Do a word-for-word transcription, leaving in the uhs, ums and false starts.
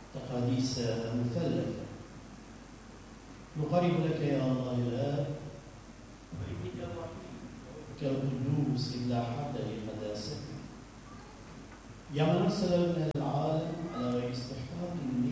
تقاديس مثلثة. نقرب لك يا الله الآب كالقدوس إلا حد لقداسته، يا من أرسل من العالم على غير استحقاق